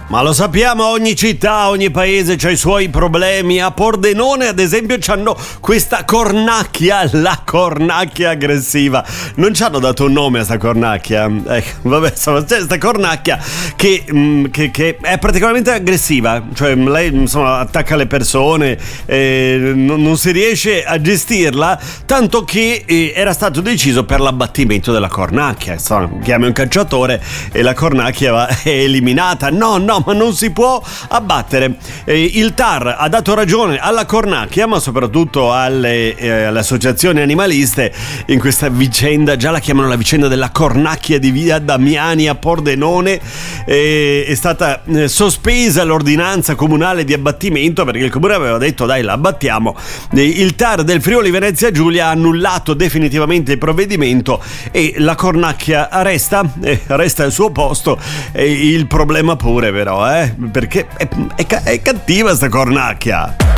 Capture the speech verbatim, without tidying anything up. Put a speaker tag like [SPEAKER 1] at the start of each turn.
[SPEAKER 1] Ma lo sappiamo, ogni città, ogni paese ha i suoi problemi. A Pordenone, ad esempio, c'hanno questa cornacchia, la cornacchia aggressiva. Non ci hanno dato un nome a sta cornacchia. Ecco, vabbè, insomma, c'è sta cornacchia che, mh, che, che è particolarmente aggressiva. Cioè, lei, insomma, attacca le persone, eh, non, non si riesce a gestirla, tanto che eh, era stato deciso per l'abbattimento della cornacchia. Insomma, chiami un cacciatore e la cornacchia va, è eliminata. No, no, ma non si può abbattere. Eh, il T A R ha dato ragione alla cornacchia, ma soprattutto alle, eh, alle associazioni animaliste in questa vicenda. Già la chiamano la vicenda della cornacchia di via Damiani a Pordenone. Eh, è stata eh, sospesa l'ordinanza comunale di abbattimento perché il comune aveva detto dai, la abbattiamo. Eh, il T A R del Friuli Venezia Giulia ha annullato definitivamente il provvedimento e la cornacchia resta, eh, resta al suo posto. Eh, il problema pure, però, eh, perché è, è, è cattiva sta cornacchia.